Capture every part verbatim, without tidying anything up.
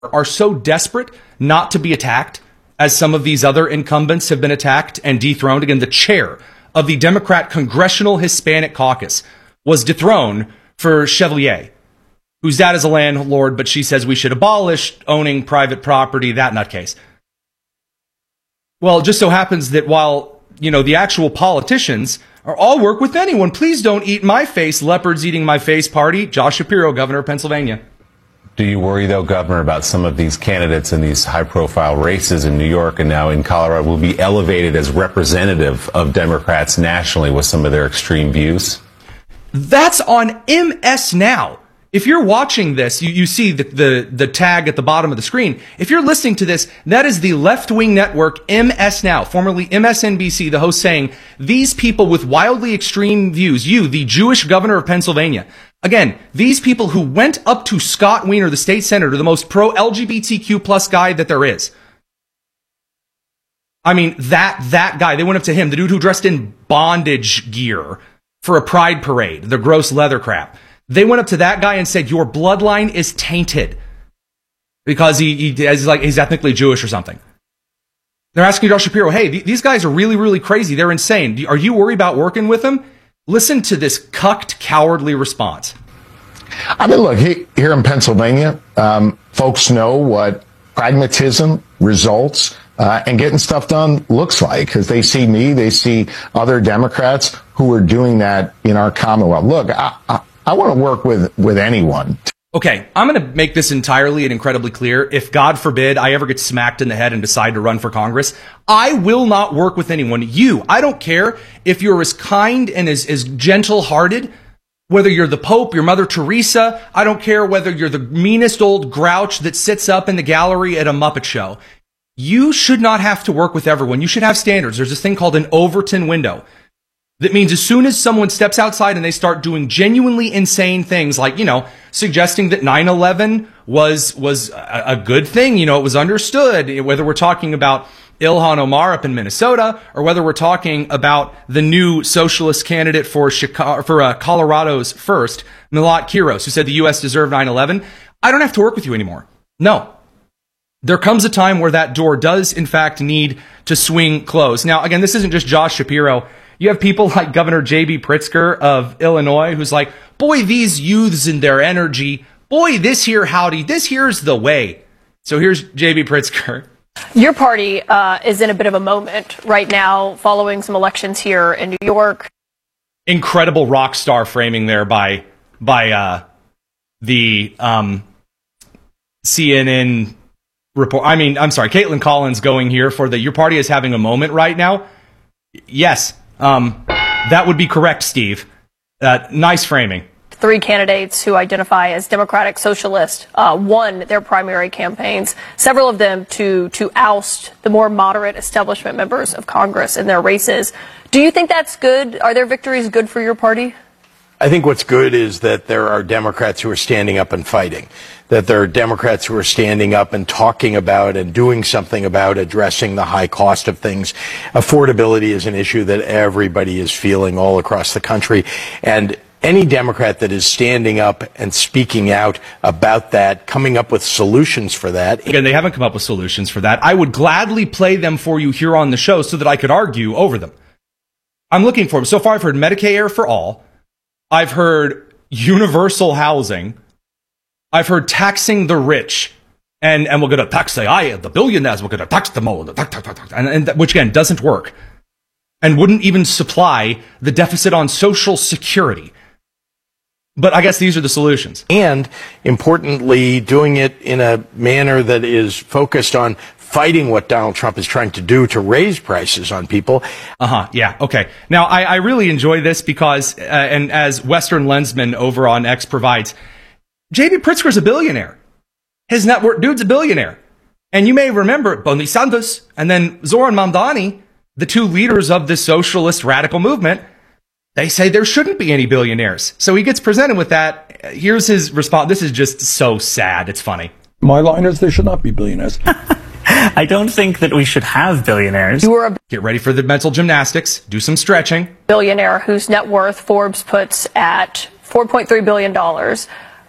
are so desperate not to be attacked as some of these other incumbents have been attacked and dethroned. Again, the chair of the Democrat Congressional Hispanic Caucus was dethroned for Chevalier, whose dad is a landlord, but she says we should abolish owning private property, that nutcase. Well, it just so happens that while, you know, the actual politicians are all work with anyone, please don't eat my face, leopards eating my face party, Josh Shapiro, governor of Pennsylvania. Do you worry, though, Governor, about some of these candidates in these high-profile races in New York and now in Colorado will be elevated as representative of Democrats nationally with some of their extreme views? That's on M S Now. If you're watching this, you, you see the, the, the tag at the bottom of the screen. If you're listening to this, that is the left-wing network M S Now, formerly M S N B C, the host saying, these people with wildly extreme views, you, the Jewish governor of Pennsylvania. Again, these people who went up to Scott Wiener, the state senator, the most pro-L G B T Q plus guy that there is. I mean, that, that guy, they went up to him, the dude who dressed in bondage gear for a pride parade, the gross leather crap. They went up to that guy and said, your bloodline is tainted because he, he he's like, he's ethnically Jewish or something. They're asking Josh Shapiro, hey, th these guys are really, really crazy. They're insane. Are you worried about working with them? Listen to this cucked, cowardly response. I mean, look, he, here in Pennsylvania, um, folks know what pragmatism, results, uh, and getting stuff done looks like, because they see me, they see other Democrats who are doing that in our Commonwealth. Look, I, I, I want to work with, with anyone. Okay, I'm going to make this entirely and incredibly clear. If, God forbid, I ever get smacked in the head and decide to run for Congress, I will not work with anyone. You, I don't care if you're as kind and as, as gentle-hearted, whether you're the Pope, your Mother Teresa, I don't care whether you're the meanest old grouch that sits up in the gallery at a Muppet show. You should not have to work with everyone. You should have standards. There's this thing called an Overton window. That means as soon as someone steps outside and they start doing genuinely insane things, like, you know, suggesting that nine eleven was was a, a good thing, you know, it was understood, whether we're talking about Ilhan Omar up in Minnesota or whether we're talking about the new socialist candidate for Chicago, for uh, Colorado's first, Milot Quiros, who said the U S deserved nine eleven. I don't have to work with you anymore. No. There comes a time where that door does, in fact, need to swing closed. Now, again, this isn't just Josh Shapiro. You have people like Governor J B Pritzker of Illinois, who's like, boy, these youths and their energy, boy, this here howdy, this here's the way. So here's J B Pritzker. Your party uh, is in a bit of a moment right now following some elections here in New York. Incredible rock star framing there by, by uh, the um, C N N report. I mean, I'm sorry, Caitlin Collins going here for the, your party is having a moment right now. Yes. Um, that would be correct, Steve. Uh, nice framing. Three candidates who identify as Democratic Socialist uh, won their primary campaigns, several of them to, to oust the more moderate establishment members of Congress in their races. Do you think that's good? Are their victories good for your party? I think what's good is that there are Democrats who are standing up and fighting, that there are Democrats who are standing up and talking about and doing something about addressing the high cost of things. Affordability is an issue that everybody is feeling all across the country. And any Democrat that is standing up and speaking out about that, coming up with solutions for that. Again, they haven't come up with solutions for that. I would gladly play them for you here on the show so that I could argue over them. I'm looking for them. So far, I've heard Medicare for all. I've heard universal housing. I've heard taxing the rich. And, and we're going to tax the, I, the billionaires, we're going to tax them all. And, and that, which, again, doesn't work. And wouldn't even supply the deficit on Social Security. But I guess these are the solutions. And, importantly, doing it in a manner that is focused on fighting what Donald Trump is trying to do to raise prices on people. Uh-huh, yeah, okay. Now, I, I really enjoy this because, uh, and as Western Lensman over on X provides, J B Pritzker's a billionaire. His net worth, dude's a billionaire. And you may remember Bernie Sanders and then Zoran Mamdani, the two leaders of the socialist radical movement. They say there shouldn't be any billionaires. So he gets presented with that. Here's his response. This is just so sad. It's funny. My line is there should not be billionaires. I don't think that we should have billionaires. You were a Get ready for the mental gymnastics. Do some stretching. billionaire whose net worth Forbes puts at four point three billion dollars.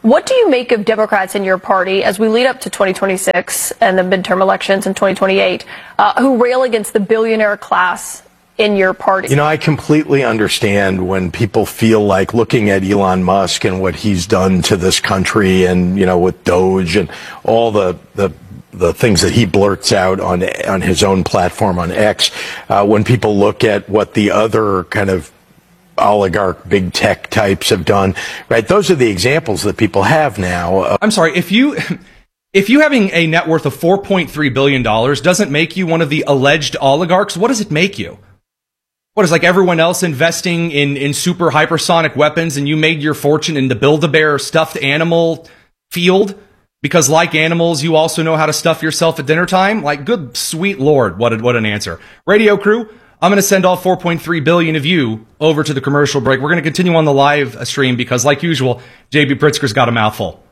What do you make of Democrats in your party as we lead up to twenty twenty-six and the midterm elections in twenty twenty-eight, uh, who rail against the billionaire class in your party? You know, I completely understand when people feel like looking at Elon Musk and what he's done to this country, and, you know, with Doge and all the, the, the things that he blurts out on, on his own platform on X, uh, when people look at what the other kind of oligarch big tech types have done, right? Those are the examples that people have now. Uh, I'm sorry, if you if you having a net worth of four point three billion dollars doesn't make you one of the alleged oligarchs, what does it make you? What is, like everyone else investing in, in super hypersonic weapons, and you made your fortune in the Build-A-Bear stuffed animal field? Because like animals, you also know how to stuff yourself at dinner time? Like, good sweet Lord, what, a, what an answer. Radio crew, I'm going to send all four point three billion of you over to the commercial break. We're going to continue on the live stream because, like usual, J B Pritzker's got a mouthful.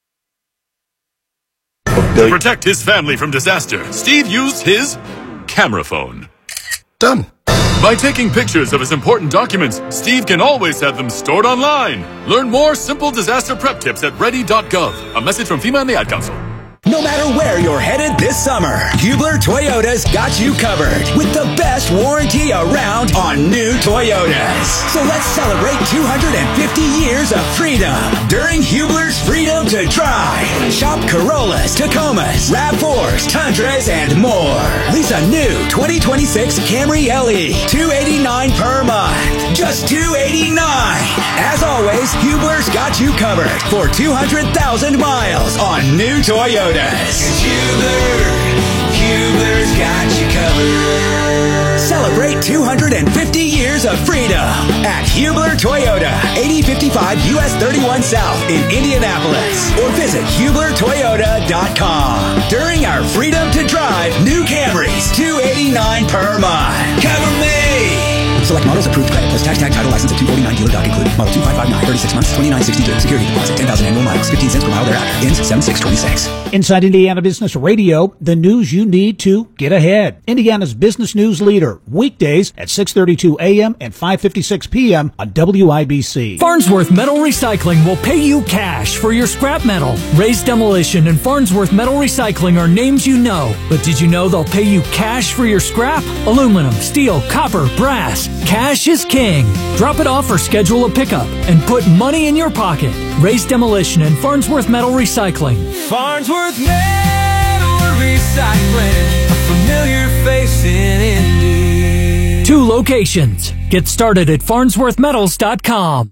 To protect his family from disaster, Steve used his camera phone. Done. By taking pictures of his important documents, Steve can always have them stored online. Learn more simple disaster prep tips at ready dot gov. A message from FEMA and the Ad Council. No matter where you're headed this summer, Hubler Toyota's got you covered with the best warranty around on new Toyotas. So let's celebrate two hundred fifty years of freedom during Hubler's Freedom to Drive. Shop Corollas, Tacomas, RAV fours, Tundras, and more. Lease a new twenty twenty-six Camry L E, two hundred eighty-nine dollars per month. Just two hundred eighty-nine dollars. As always, Hubler's got you covered for two hundred thousand miles on new Toyota. Hubler, Hubler's got you covered. Celebrate two hundred fifty years of freedom at Hubler Toyota, eighty fifty-five U S thirty-one South in Indianapolis, or visit hubler toyota dot com. During our Freedom to Drive new Camrys, two hundred eighty-nine dollars per month. Cover me! Select models approved credit plus tax tag title license at two forty-nine dealer doc included. Model two five five nine, thirty-six months, twenty-nine sixty-two. Security deposit, ten thousand annual miles, fifteen cents per mile thereafter. Ends seven six twenty-six. Inside Indiana Business Radio, the news you need to get ahead. Indiana's business news leader, weekdays at six thirty-two a.m. and five fifty-six p.m. on W I B C. Farnsworth Metal Recycling will pay you cash for your scrap metal. Raised Demolition and Farnsworth Metal Recycling are names you know, but did you know they'll pay you cash for your scrap? Aluminum, steel, copper, brass. Cash is king. Drop it off or schedule a pickup and put money in your pocket. Raised Demolition and Farnsworth Metal Recycling. Farnsworth Metal Recycling, a familiar face in Indy. Two locations. Get started at farnsworth metals dot com.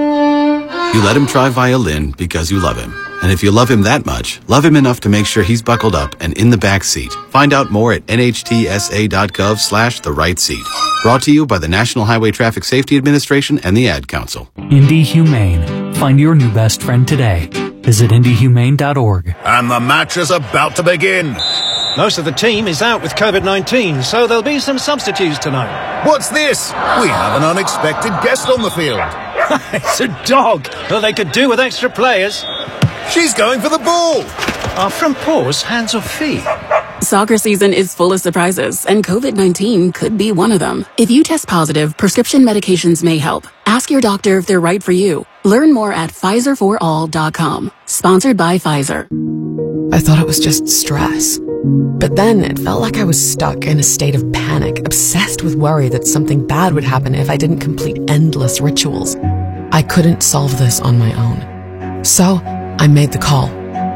You let him try violin because you love him. And if you love him that much, love him enough to make sure he's buckled up and in the back seat. Find out more at N H T S A dot gov slash the right seat. Brought to you by the National Highway Traffic Safety Administration and the Ad Council. Indy Humane. Find your new best friend today. Visit indy humane dot org. And the match is about to begin. Most of the team is out with COVID nineteen, so there'll be some substitutes tonight. What's this? We have an unexpected guest on the field. It's a dog. Well, they could do with extra players. She's going for the ball. Are front paws hands or feet? Soccer season is full of surprises, and COVID nineteen could be one of them. If you test positive, prescription medications may help. Ask your doctor if they're right for you. Learn more at Pfizer for all dot com. Sponsored by Pfizer. I thought it was just stress. But then it felt like I was stuck in a state of panic, obsessed with worry that something bad would happen if I didn't complete endless rituals. I couldn't solve this on my own. So, I made the call.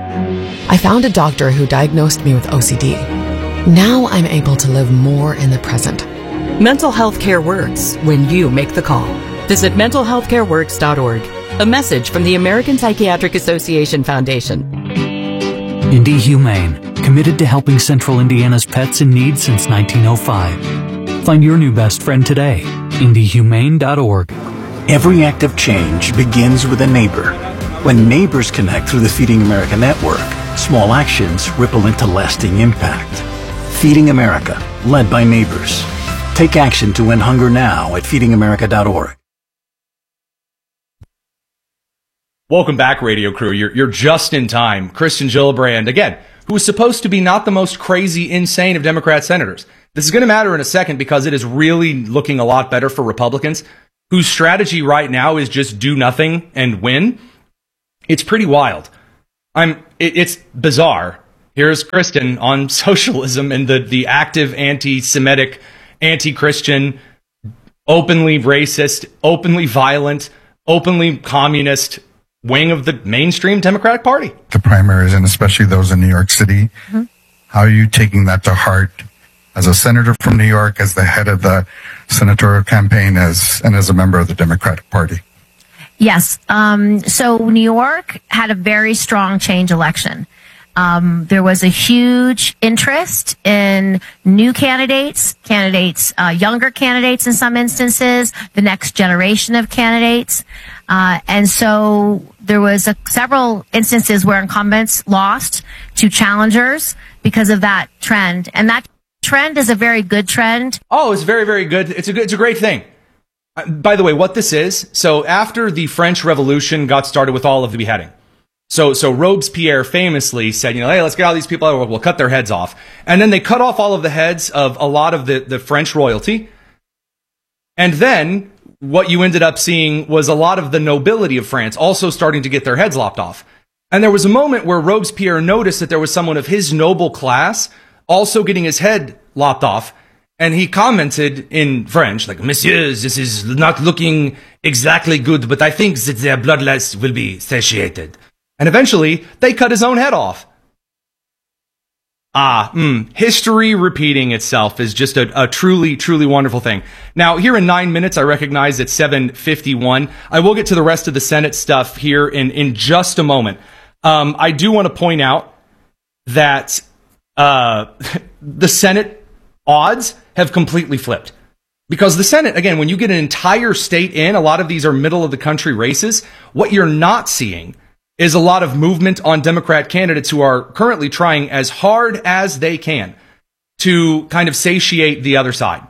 I found a doctor who diagnosed me with O C D. Now I'm able to live more in the present. Mental health care works when you make the call. Visit mental health care works dot org. A message from the American Psychiatric Association Foundation. Indy Humane, committed to helping Central Indiana's pets in need since nineteen oh five. Find your new best friend today. indy humane dot org. Every act of change begins with a neighbor. When neighbors connect through the Feeding America network, small actions ripple into lasting impact. Feeding America, led by neighbors. Take action to end hunger now at feeding america dot org. Welcome back, radio crew. You're, you're just in time. Kristen Gillibrand, again, who is supposed to be not the most crazy, insane of Democrat senators. This is going to matter in a second because it is really looking a lot better for Republicans, whose strategy right now is just do nothing and win. It's pretty wild. I'm. It, it's bizarre. Here's Kristen on socialism and the, the active anti-Semitic, anti-Christian, openly racist, openly violent, openly communist wing of the mainstream Democratic Party. The primaries, and especially those in New York City. Mm-hmm. How are you taking that to heart as a senator from New York, as the head of the senatorial campaign, as and as a member of the Democratic Party? Yes. Um, so New York had a very strong change election. Um, there was a huge interest in new candidates, candidates, uh, younger candidates in some instances, the next generation of candidates. Uh, and so there was a, several instances where incumbents lost to challengers because of that trend. And that trend is a very good trend. Oh, it's very, very good. It's a good, it's a great thing. Uh, by the way, what this is, so after the French Revolution got started with all of the beheading, So, so Robespierre famously said, you know, hey, let's get all these people out, we'll cut their heads off. And then they cut off all of the heads of a lot of the, the French royalty. And then what you ended up seeing was a lot of the nobility of France also starting to get their heads lopped off. And there was a moment where Robespierre noticed that there was someone of his noble class also getting his head lopped off. And he commented in French, like, Messieurs, this is not looking exactly good, but I think that their bloodlines will be satiated. And eventually, they cut his own head off. Ah, mm, history repeating itself is just a, a truly, truly wonderful thing. Now, here in nine minutes, I recognize it's seven fifty-one. I will get to the rest of the Senate stuff here in, in just a moment. Um, I do want to point out that uh, the Senate odds have completely flipped. Because the Senate, again, when you get an entire state in, a lot of these are middle-of-the-country races, what you're not seeing is a lot of movement on Democrat candidates who are currently trying as hard as they can to kind of satiate the other side.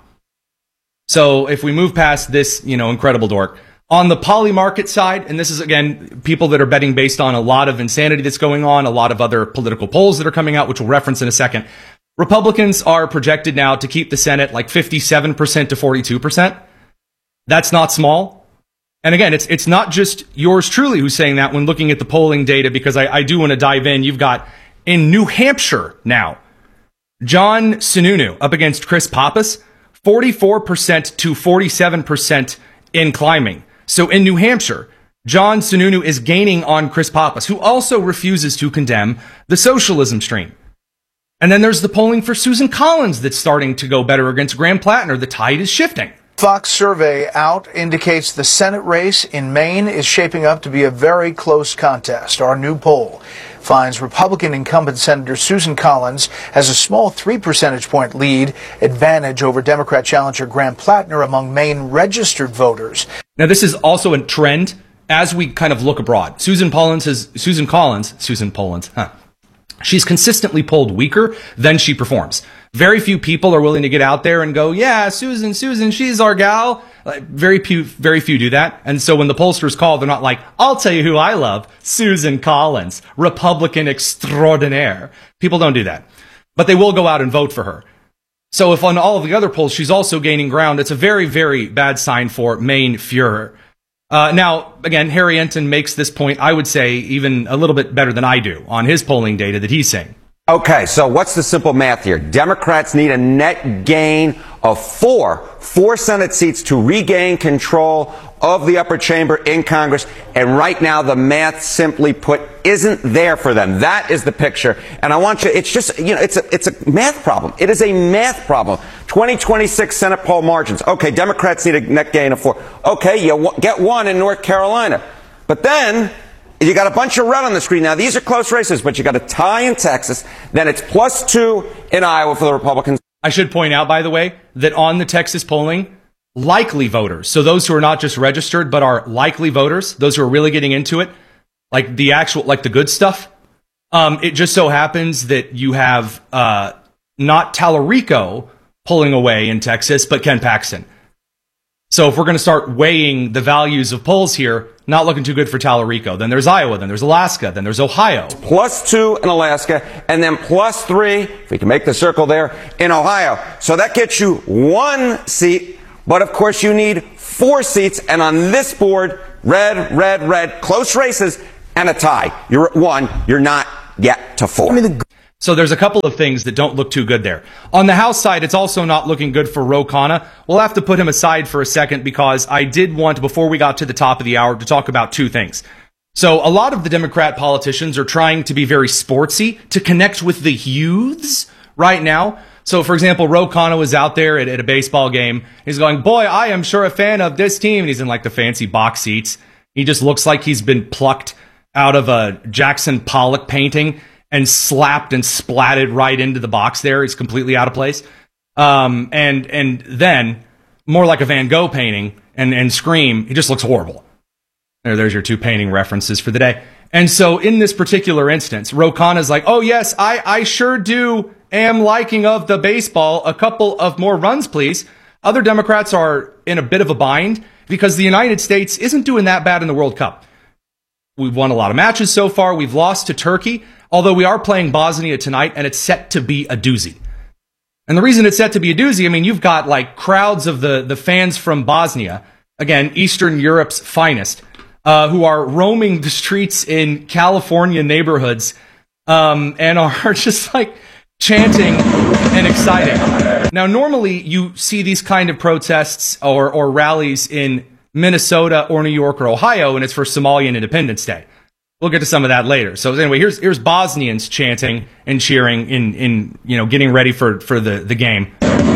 So if we move past this, you know, incredible dork, on the poly market side, and this is, again, people that are betting based on a lot of insanity that's going on, a lot of other political polls that are coming out, which we'll reference in a second, Republicans are projected now to keep the Senate like fifty-seven percent to forty-two percent. That's not small. And again, it's it's not just yours truly who's saying that when looking at the polling data, because I, I do want to dive in. You've got in New Hampshire now, John Sununu up against Chris Pappas, forty-four percent to forty-seven percent in climbing. So in New Hampshire, John Sununu is gaining on Chris Pappas, who also refuses to condemn the socialism stream. And then there's the polling for Susan Collins that's starting to go better against Graham Plattner. The tide is shifting. Fox survey out indicates the Senate race in Maine is shaping up to be a very close contest. Our new poll finds Republican incumbent Senator Susan Collins has a small three percentage point lead advantage over Democrat challenger Graham Plattner among Maine registered voters. Now, this is also a trend as we kind of look abroad. Susan Collins has, Susan Collins, Susan Collins, huh? She's consistently polled weaker than she performs. Very few people are willing to get out there and go, yeah, Susan, Susan, she's our gal. Like, very few, very few do that. And so when the pollsters call, they're not like, I'll tell you who I love, Susan Collins, Republican extraordinaire. People don't do that. But they will go out and vote for her. So if on all of the other polls she's also gaining ground, it's a very, very bad sign for Maine Führer. Uh, now, again, Harry Enton makes this point, I would say, even a little bit better than I do on his polling data that he's saying. Okay, so what's the simple math here? Democrats need a net gain of four, four Senate seats to regain control of the upper chamber in Congress. And right now, the math, simply put, isn't there for them. That is the picture. And I want you, it's just, you know, it's a, it's a math problem. It is a math problem. twenty twenty-six Senate poll margins. Okay, Democrats need a net gain of four. Okay, you get one in North Carolina. But then you got a bunch of red on the screen. Now, these are close races, but you got a tie in Texas. Then it's plus two in Iowa for the Republicans. I should point out, by the way, that on the Texas polling, likely voters, so those who are not just registered, but are likely voters, those who are really getting into it, like the actual, like the good stuff, um, it just so happens that you have uh, not Tallarico pulling away in Texas, but Ken Paxton. So if we're going to start weighing the values of polls here, not looking too good for Tallarico. Then there's Iowa, then there's Alaska, then there's Ohio. Plus two in Alaska, and then plus three, if we can make the circle there, in Ohio. So that gets you one seat, but of course you need four seats. And on this board, red, red, red, close races, and a tie. You're at one. You're not yet to four. So there's a couple of things that don't look too good there. On the House side, it's also not looking good for Ro Khanna. We'll have to put him aside for a second because I did want, before we got to the top of the hour, to talk about two things. So a lot of the Democrat politicians are trying to be very sportsy to connect with the youths right now. So, for example, Ro Khanna was out there at, at a baseball game. He's going, boy, I am sure a fan of this team. And he's in like the fancy box seats. He just looks like he's been plucked out of a Jackson Pollock painting and slapped and splatted right into the box there. He's completely out of place. Um, and and then, more like a Van Gogh painting and, and Scream, he just looks horrible. There, there's your two painting references for the day. And so in this particular instance, Ro Khanna's like, oh, yes, I, I sure do am liking of the baseball. A couple of more runs, please. Other Democrats are in a bit of a bind because the United States isn't doing that bad in the World Cup. We've won a lot of matches so far. We've lost to Turkey, although we are playing Bosnia tonight, and it's set to be a doozy. And the reason it's set to be a doozy, I mean, you've got like crowds of the, the fans from Bosnia, again, Eastern Europe's finest, uh, who are roaming the streets in California neighborhoods um, and are just like chanting and excited. Now, normally you see these kind of protests or, or rallies in Minnesota or New York or Ohio, and it's for Somalian Independence Day. We'll get to some of that later. So anyway, here's here's Bosnians chanting and cheering in in you know getting ready for for the the game.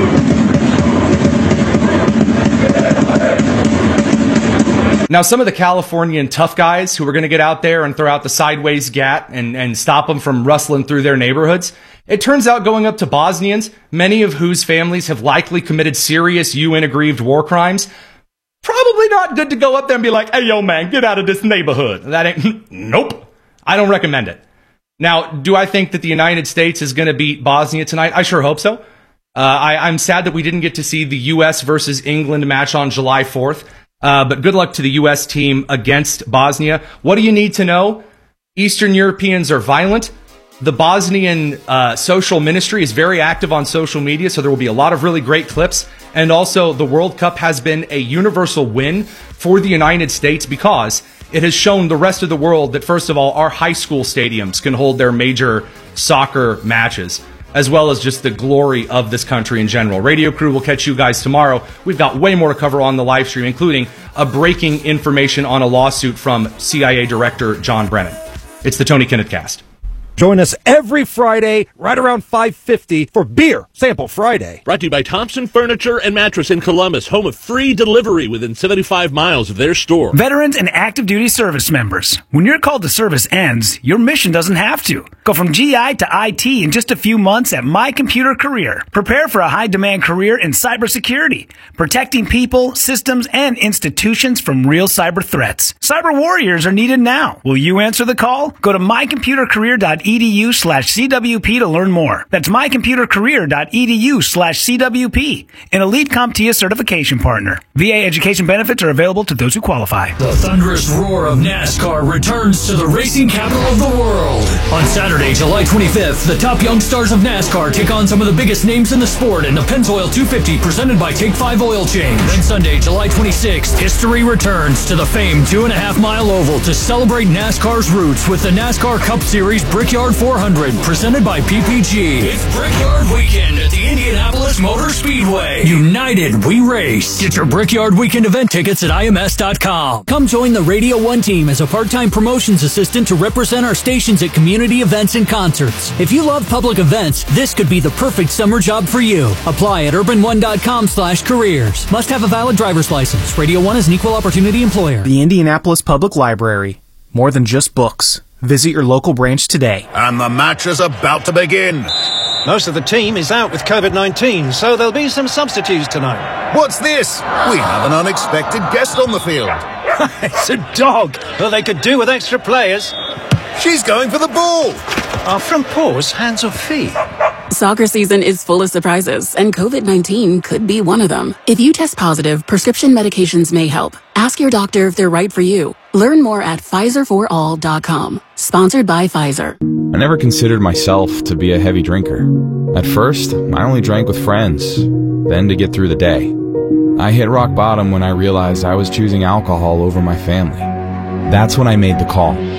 Now, some of the Californian tough guys who are going to get out there and throw out the sideways gat and and stop them from rustling through their neighborhoods. It turns out going up to Bosnians, many of whose families have likely committed serious U N-aggrieved war crimes. Probably not good to go up there and be like, hey, yo, man, get out of this neighborhood. That ain't, nope. I don't recommend it. Now, do I think that the United States is going to beat Bosnia tonight? I sure hope so. Uh, I, I'm sad that we didn't get to see the U S versus England match on July fourth. Uh, but good luck to the U S team against Bosnia. What do you need to know? Eastern Europeans are violent. The Bosnian uh, social ministry is very active on social media, so there will be a lot of really great clips. And also, the World Cup has been a universal win for the United States because it has shown the rest of the world that, first of all, our high school stadiums can hold their major soccer matches, as well as just the glory of this country in general. Radio Crew will catch you guys tomorrow. We've got way more to cover on the live stream, including a breaking information on a lawsuit from C I A Director John Brennan. It's the Tony Kinnett Cast. Join us every Friday right around five fifty for Beer Sample Friday. Brought to you by Thompson Furniture and Mattress in Columbus, home of free delivery within seventy-five miles of their store. Veterans and active duty service members. When your call to service ends, your mission doesn't have to. Go from G I to I T in just a few months at My Computer Career. Prepare for a high-demand career in cybersecurity, protecting people, systems, and institutions from real cyber threats. Cyber warriors are needed now. Will you answer the call? Go to my computer career dot edu slash C W P to learn more. That's my computer career dot edu slash C W P, an Elite CompTIA certification partner. V A education benefits are available to those who qualify. The thunderous roar of NASCAR returns to the racing capital of the world. On Saturday, July twenty-fifth, the top young stars of NASCAR take on some of the biggest names in the sport in the Pennzoil two fifty presented by Take five Oil Change. Then Sunday, July twenty-sixth, history returns to the famed two and a half mile oval to celebrate NASCAR's roots with the NASCAR Cup Series Brickyard four hundred presented by P P G. It's Brickyard Weekend at the Indianapolis Motor Speedway. United, we race. Get your Brickyard Weekend event tickets at I M S dot com. Come join the Radio one team as a part-time promotions assistant to represent our stations at community events and concerts. If you love public events, this could be the perfect summer job for you. Apply at urban one dot com slash careers. Must have a valid driver's license. Radio one is an equal opportunity employer. The Indianapolis Public Library. More than just books. Visit your local branch today. And the match is about to begin. Most of the team is out with COVID nineteen, so there'll be some substitutes tonight. What's this? We have an unexpected guest on the field. It's a dog. Well, they could do with extra players. She's going for the ball. Are front paws hands or feet? Soccer season is full of surprises, and COVID nineteen could be one of them. If you test positive, prescription medications may help. Ask your doctor if they're right for you. Learn more at Pfizer for all dot com. Sponsored by Pfizer. I never considered myself to be a heavy drinker. At first, I only drank with friends, then to get through the day. I hit rock bottom when I realized I was choosing alcohol over my family. That's when I made the call.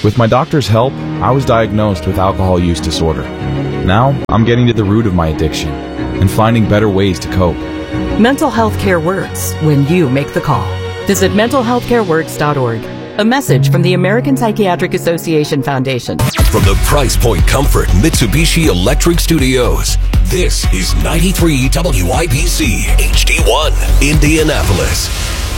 With my doctor's help, I was diagnosed with alcohol use disorder. Now, I'm getting to the root of my addiction and finding better ways to cope. Mental health care works when you make the call. Visit mental health care works dot org. A message from the American Psychiatric Association Foundation. From the Price Point Comfort Mitsubishi Electric Studios, this is ninety-three W I B C H D one, Indianapolis.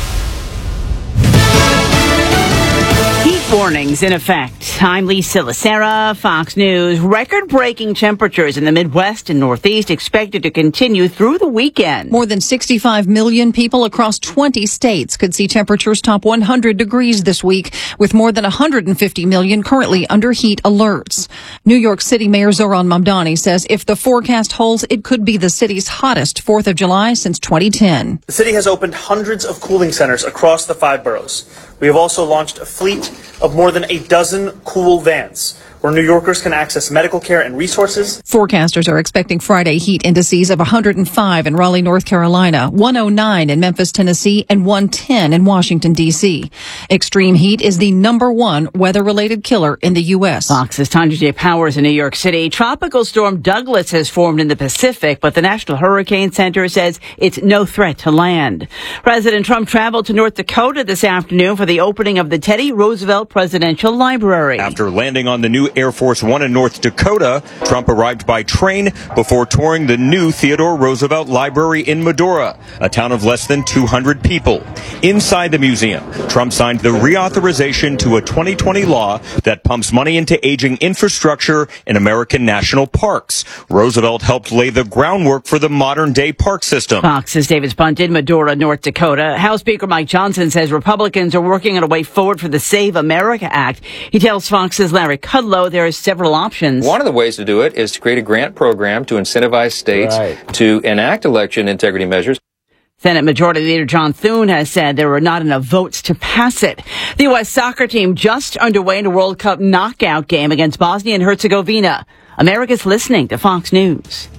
Heat warnings in effect. I'm Lisa Lacera, Fox News. Record-breaking temperatures in the Midwest and Northeast expected to continue through the weekend. More than sixty-five million people across twenty states could see temperatures top one hundred degrees this week, with more than one hundred fifty million currently under heat alerts. New York City Mayor Zohran Mamdani says if the forecast holds, it could be the city's hottest fourth of July since twenty ten. The city has opened hundreds of cooling centers across the five boroughs. We have also launched a fleet of more than a dozen cool vans where New Yorkers can access medical care and resources. Forecasters are expecting Friday heat indices of one hundred five in Raleigh, North Carolina, one oh nine in Memphis, Tennessee, and one ten in Washington, D C. Extreme heat is the number one weather-related killer in the U S. Fox's Tanya J. Powers in New York City. Tropical storm Douglas has formed in the Pacific, but the National Hurricane Center says it's no threat to land. President Trump traveled to North Dakota this afternoon for the opening of the Teddy Roosevelt Presidential Library. After landing on the new Air Force One in North Dakota, Trump arrived by train before touring the new Theodore Roosevelt Library in Medora, a town of less than two hundred people. Inside the museum, Trump signed the reauthorization to a twenty twenty law that pumps money into aging infrastructure in American national parks. Roosevelt helped lay the groundwork for the modern-day park system. Fox's David Spunt in Medora, North Dakota. House Speaker Mike Johnson says Republicans are working on a way forward for the Save America Act. He tells Fox's Larry Kudlow there are several options. One of the ways to do it is to create a grant program to incentivize states right. to enact election integrity measures. Senate Majority Leader John Thune has said there were not enough votes to pass it. The U S soccer team just underway in a World Cup knockout game against Bosnia and Herzegovina. America's listening to Fox News.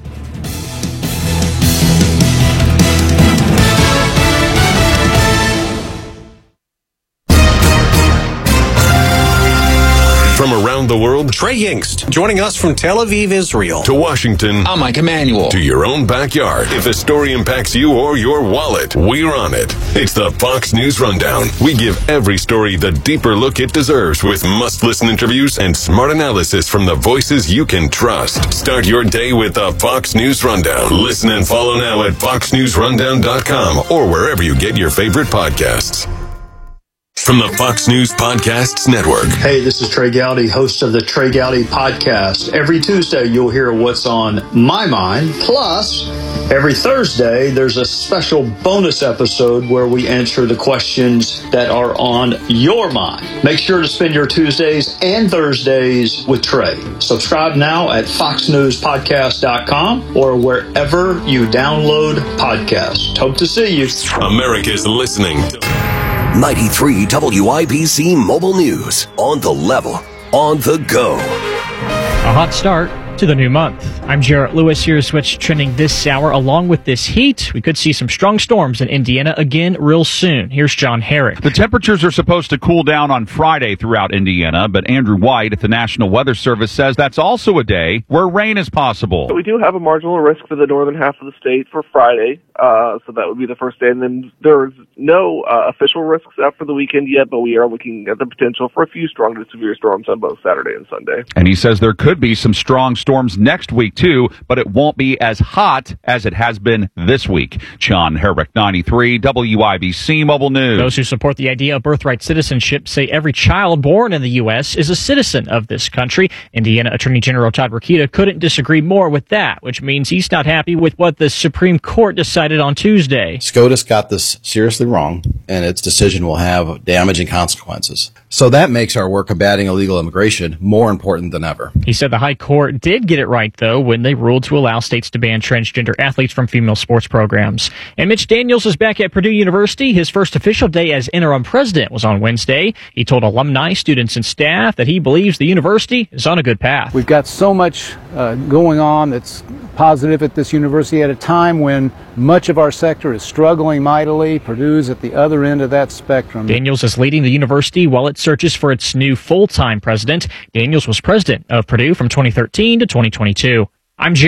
From around the world, Trey Yingst. Joining us from Tel Aviv, Israel. To Washington. I'm Mike Emanuel. To your own backyard. If a story impacts you or your wallet, we're on it. It's the Fox News Rundown. We give every story the deeper look it deserves with must-listen interviews and smart analysis from the voices you can trust. Start your day with the Fox News Rundown. Listen and follow now at fox news rundown dot com or wherever you get your favorite podcasts. From the Fox News Podcasts Network. Hey, this is Trey Gowdy, host of the Trey Gowdy Podcast. Every Tuesday, you'll hear what's on my mind. Plus, every Thursday, there's a special bonus episode where we answer the questions that are on your mind. Make sure to spend your Tuesdays and Thursdays with Trey. Subscribe now at fox news podcast dot com or wherever you download podcasts. Hope to see you. America's listening to ninety-three W I B C Mobile News. On the level, on the go. A hot start to the new month. I'm Jarrett Lewis. Here's what's trending this hour. Along with this heat, we could see some strong storms in Indiana again real soon. Here's John Herrick. The temperatures are supposed to cool down on Friday throughout Indiana, but Andrew White at the National Weather Service says that's also a day where rain is possible. We do have a marginal risk for the northern half of the state for Friday, uh, so that would be the first day. And then there's no uh, official risks out for the weekend yet, but we are looking at the potential for a few strong to severe storms on both Saturday and Sunday. And he says there could be some strong storms storms next week, too, but it won't be as hot as it has been this week. John Herrick, ninety-three, W I B C Mobile News. Those who support the idea of birthright citizenship say every child born in the U S is a citizen of this country. Indiana Attorney General Todd Rokita couldn't disagree more with that, which means he's not happy with what the Supreme Court decided on Tuesday. SCOTUS got this seriously wrong, and its decision will have damaging consequences. So that makes our work combating illegal immigration more important than ever. He said the High Court did get it right, though, when they ruled to allow states to ban transgender athletes from female sports programs. And Mitch Daniels is back at Purdue University. His first official day as interim president was on Wednesday. He told alumni, students, and staff that he believes the university is on a good path. We've got so much uh, going on that's positive at this university at a time when much of our sector is struggling mightily. Purdue's at the other end of that spectrum. Daniels is leading the university while it searches for its new full-time president. Daniels was president of Purdue from twenty thirteen to twenty twenty-two. I'm Jerry.